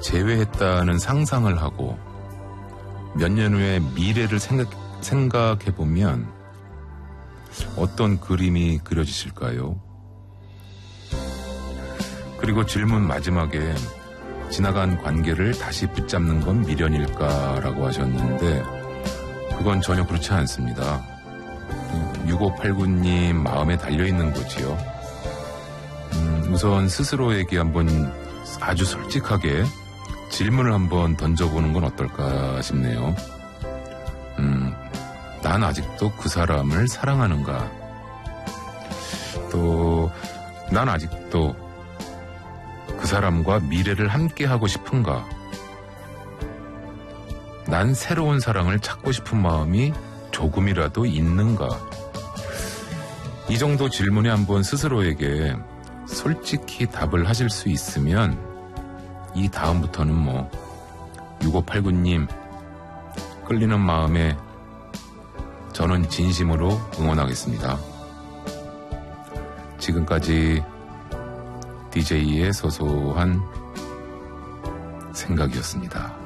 제외했다는 상상을 하고 몇 년 후에 미래를 생각해보면 어떤 그림이 그려지실까요? 그리고 질문 마지막에 지나간 관계를 다시 붙잡는 건 미련일까라고 하셨는데 그건 전혀 그렇지 않습니다. 6589님 마음에 달려있는 거지요. 우선 스스로에게 한번 아주 솔직하게 질문을 한번 던져보는 건 어떨까 싶네요. 난 아직도 그 사람을 사랑하는가? 또 난 아직도 그 사람과 미래를 함께 하고 싶은가? 난 새로운 사랑을 찾고 싶은 마음이 조금이라도 있는가? 이 정도 질문에 한번 스스로에게 솔직히 답을 하실 수 있으면 이 다음부터는 6589님 끌리는 마음에 저는 진심으로 응원하겠습니다. 지금까지 DJ의 소소한 생각이었습니다.